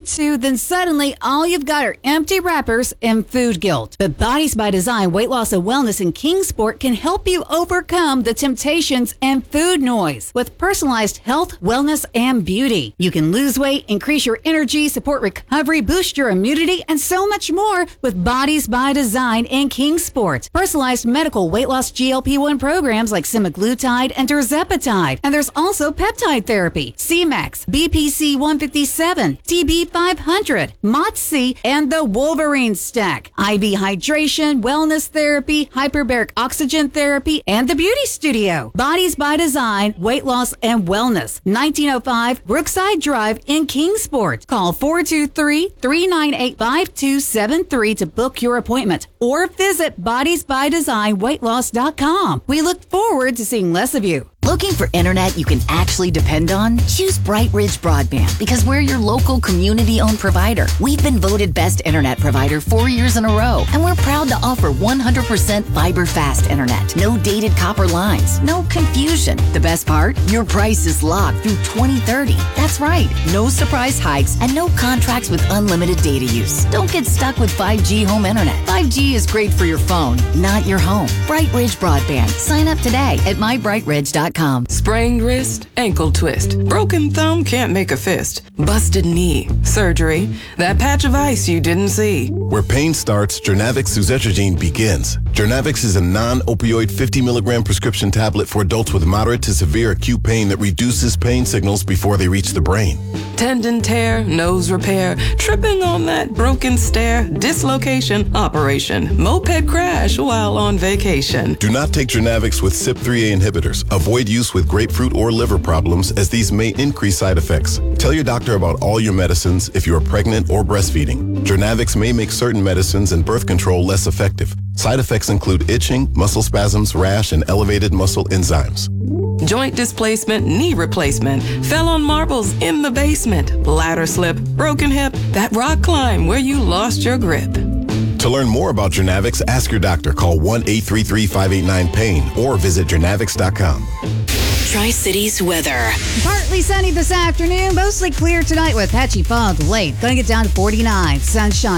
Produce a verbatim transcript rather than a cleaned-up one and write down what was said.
two, then suddenly all you've got are empty wrappers and food guilt. But Bodies by Design Weight Loss and Wellness in Kingsport can help you overcome the temptations and food noise with personalized health, wellness, and beauty. You can lose weight, increase your energy, support recovery, boost your immunity, and so much more with Bodies by Design in Kingsport. Personalized medical weight loss G L P one programs like semaglutide and tirzepatide. And there's also peptide therapy, C MAX, B P C one fifty-seven, T B five hundred, M O T S I, and the Wolverine Stack, I V hydration, wellness therapy, hyperbaric oxygen therapy, and the Beauty Studio. Bodies by Design, Weight Loss and Wellness, nineteen oh five Brookside Drive in Kingsport. Call four two three, three nine eight, five two seven three to book your appointment or visit bodies by design weight loss dot com. We look forward to seeing less of you. Looking for internet you can actually depend on? Choose Bright Ridge Broadband because we're your local community-owned provider. We've been voted best internet provider four years in a row, and we're proud to offer one hundred percent fiber-fast internet. No dated copper lines, no confusion. The best part? Your price is locked through twenty thirty. That's right, no surprise hikes and no contracts with unlimited data use. Don't get stuck with five G home internet. five G is great for your phone, not your home. Bright Ridge Broadband. Sign up today at my bright ridge dot com. Sprained wrist, ankle twist, broken thumb can't make a fist, busted knee, surgery, that patch of ice you didn't see. Where pain starts, Jernavix suzetrigine begins. Jernavix is a non-opioid fifty milligram prescription tablet for adults with moderate to severe acute pain that reduces pain signals before they reach the brain. Tendon tear, nose repair, tripping on that broken stair, dislocation, operation, moped crash while on vacation. Do not take Jernavix with C Y P three A inhibitors. Avoid use with grapefruit or liver problems as these may increase side effects. Tell your doctor about all your medicines if you are pregnant or breastfeeding. Jernavix may make certain medicines and birth control less effective. Side effects include itching, muscle spasms, rash, and elevated muscle enzymes. Joint displacement, knee replacement, fell on marbles in the basement, ladder slip, broken hip, that rock climb where you lost your grip. To learn more about Jernavix, ask your doctor. Call one eight three three, five eight nine, pain or visit jernavix dot com. Tri-Cities weather. Partly sunny this afternoon, mostly clear tonight with patchy fog late. Going to get down to forty-nine. Sunshine.